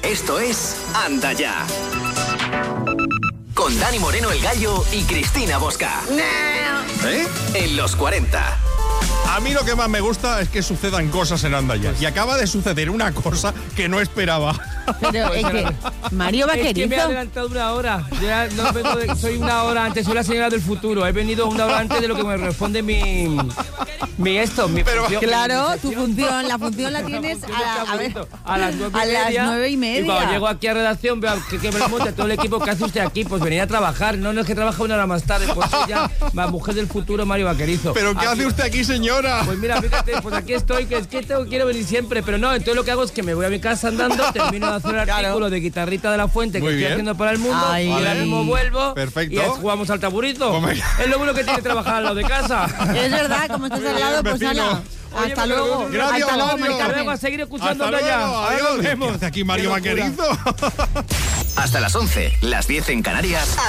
Esto es Anda Ya. Con Dani Moreno el Gallo y Cristina Bosca. ¿Eh? En los 40. A mí lo que más me gusta es que sucedan cosas en Anda Ya. Y acaba de suceder una cosa que no esperaba. Pero es que Mario Vaquerizo. Es que me he adelantado una hora. Yo ya no vengo soy una hora antes, soy la señora del futuro. He venido una hora antes de lo que me responde mi función. Claro, tu función, la función la tienes a las 9:30. Y cuando llego aquí a redacción veo que me lo monta todo el equipo. ¿Qué hace usted aquí? Pues venir a trabajar. No es que trabaja una hora más tarde. Pues soy ya la mujer del futuro, Mario Vaquerizo. ¿Pero qué hace usted aquí, señora? Pues mira, fíjate, pues aquí estoy, que es que quiero venir siempre, pero no, entonces lo que hago es que me voy a mi casa andando, termino de hacer el artículo de Guitarrita de la Fuente que estoy haciendo para el mundo. Ay. Y ahora mismo vuelvo. Perfecto. Y jugamos al taburizo. Es lo bueno que tiene trabajar al lado de casa. Es verdad, como estás al lado, pues hala. Oye, hasta luego. Gracias, Hasta luego, Mario. Mari Carmen. A seguir escuchando Hasta ya. luego, Ahora nos adiós. vemos. ¿Qué hace aquí Mario Qué locura. Vaquerizo? Hasta las 11, las 10 en Canarias.